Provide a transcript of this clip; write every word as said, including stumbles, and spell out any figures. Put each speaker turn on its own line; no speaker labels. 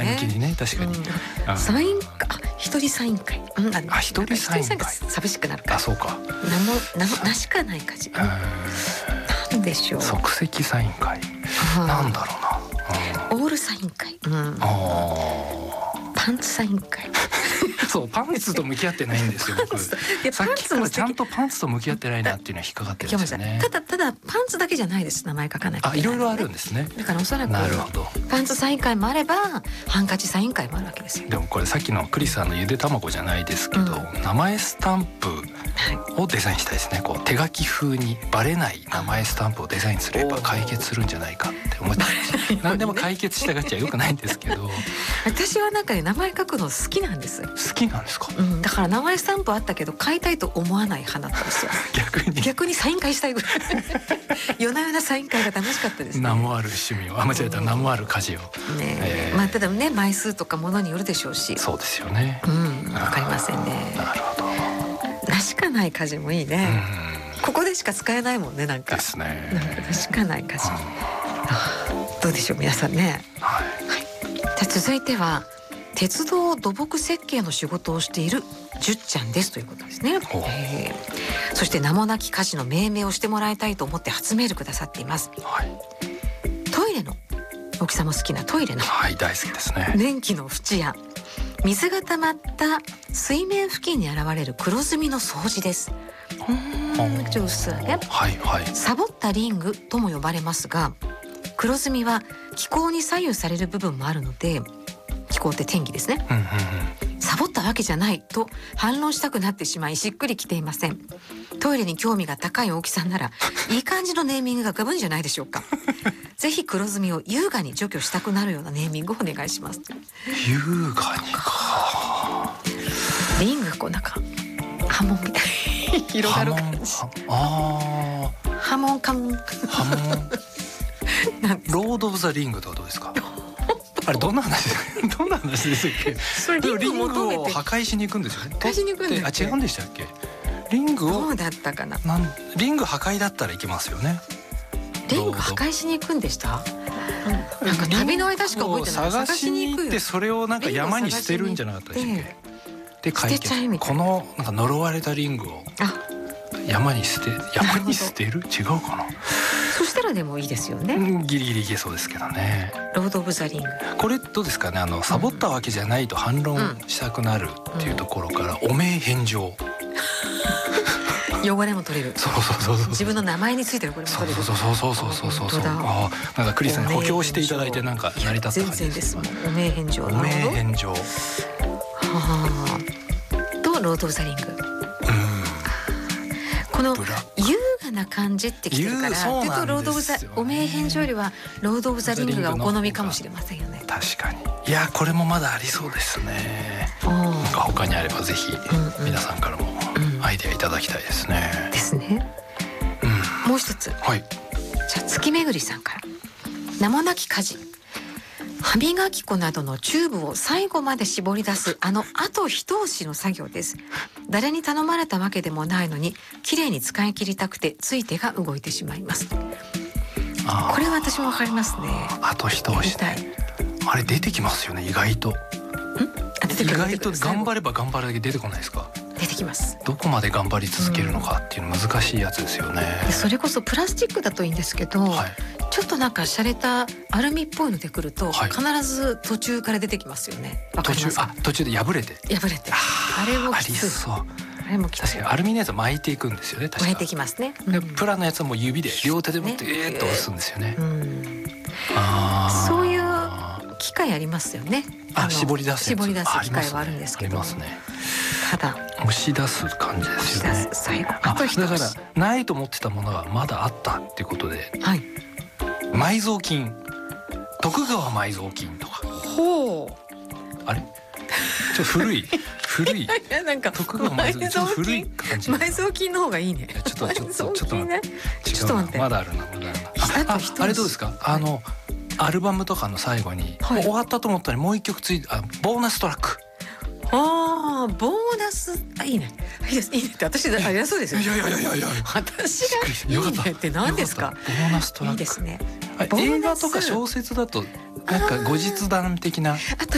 前向きにね、確かに、
うん、サインあ一人サイン会、うん、あ
あ一人サイン会
寂しくなるから。
あそうか。
名も名もなしかないかじ、なんでしょう。
即席サイン会なんだろうな、
オールサイン会、うん、
あ
パンツサイン会
そうパンツと向き合ってないんですよ僕。さっきからちゃんとパンツと向き合ってないなっていうのは引っかかってるんですよね。
ただただパンツだけじゃないです。名前書かないといけない、ね、
あいろいろあるんですね。
だからおそらく
なるほど
パンツサイン会もあればハンカチサイン会もあるわけですよ。
でもこれさっきのクリスさんのゆで卵じゃないですけど、うん、名前スタンプをデザインしたいですね。こう手書き風にバレない名前スタンプをデザインすれば解決するんじゃないかって思って何でも解決したがっちゃよくないんですけど
私はなんかね名前書くの好きなんです。
好きなんですか、
うん、だから名前スタンプあったけど買いたいと思わない派だったんですよ
逆に
逆にサイン会したいぐらい夜な夜なサイン会が楽しかったですね。
名もある趣味をあ間違えた名もある家事を、ね
えー、まあただね枚数とかものによるでしょうし。
そうですよね。
うんわかりませんね。
なるほど。
なしかない家事もいいね、うん、ここでしか使えないもんね。なんか
ですね。
なんかなしかない家事、うん、どうでしょう皆さんね。
はい、
はい、じゃあ続いては鉄道土木設計の仕事をしているじゅっちゃんですということですね。えー、そして名もなき家事の命名をしてもらいたいと思って初メールくださっています。
はい、
トイレの大木さんも好きなトイレの、
はい、大好きですね。
便器の縁や水が溜まった水面付近に現れる黒ずみの掃除です。うーんちょっと薄いね。
はいはい。
サボったリングとも呼ばれますが、黒ずみは気候に左右される部分もあるので、気候って天気ですね、
うんうんうん、
サボったわけじゃないと反論したくなってしまいしっくりきていません。トイレに興味が高い大木さんならいい感じのネーミングが浮かぶんじゃないでしょうかぜひ黒ずみを優雅に除去したくなるようなネーミングをお願いします。
優雅にか。
リングがこうなんか波紋みたいに広がる感じ。
ああ。
波紋かも。
波紋。ロード・オブ・ザ・リングとはどうですか。あれどんな話どんな話ですっけ。
それリング求めて
リングを破壊しに行くんですよね。
破壊しに行くんだっけ。
あ違うんでしたっけ。リングを
どうだったかな。
なんリング破壊だったら行きますよね。
リング破壊しに行くんでした。なんか旅の間しか覚えてない。
探しに行ってそれをなんか山に捨てるんじゃなかったでしたっけ。で解決。このなんか呪われたリングを山に捨て山に捨てる違うかな。
そしたらでもいいですよね。
ギリギリいけそうですけどね。
ロード・オブ・ザ・リング。
これどうですかね。あのサボったわけじゃないと反論したくなるっていうところから、お名返上。
汚れも取れる。
そうそうそうそう。
自分の名前についてる汚れも取れる。
そうそうそうそうそうそうそう。ああ、なんかクリスさんに補強していただいてなんか成り立った感じです。
全然です。お名返上。
お名返上。は
あ。とロード・オブ・ザ・リング。この優雅な感じってきてるから、ちょっとロード・オブ・ザ・お名返上よりはロード・オブ・ザ・リングがお好みかもしれませんよね。
確かに。いやこれもまだありそうですね。なんか他にあればぜひ皆さんからもアイデアいただきたいですね。
ですね。もう一つ。はい。じゃあ月めぐりさんから。名もなき家事。歯磨き粉などのチューブを最後まで絞り出すあのあと一押しの作業です。誰に頼まれたわけでもないのに綺麗に使い切りたくてつい手が動いてしまいます。これは私もわかりますね。
あと一押しね。あれ出てきますよね意外と。んあ出てくる。意外と頑張れば頑張るだけ出てこないですか。
出てきます。
どこまで頑張り続けるのかっていうの難しいやつですよね。
それこそプラスチックだといいんですけど、はい、ちょっとなんか洒落たアルミっぽいのでくると、はい、必ず途中から出てきますよね。わかりますか。途中、あ、途中で破れて破れて あ, あれもきつい。ありそう。あれもきつい。確かに
アルミのやつは巻いていくんですよね。確か
巻いてきますね、
うん、でプラのやつはもう指で両手で持ってえーっと押すんですよね、うん、
あそういう機械ありますよね。
ああ絞り出す
絞り出す機械はあるんですけど、
ありますね。
ただ
押し出す感じですよね。
最後あと一
だからないと思ってたものがまだあったっていうことで、
はい、
埋蔵金徳川埋蔵金とか。
ほう
あれちょっと古い古い
なんか
徳川埋蔵金古い感じ。
埋蔵金の方がいいね。
ちょっとちょっとちょっと待って
ちょっと待って
まだあるなまだあるな。あ, あれどうですか。あのアルバムとかの最後に、はい、終わったと思ったらもう一曲ついてあボーナストラック。
ああボーナスあいいねいいですいいねって私ありそうですよ。
いやいやいやいやいや
私がいいねって何ですか。
ボーナストラック
いいですね。
映画とか小説だとなんか後日談的な。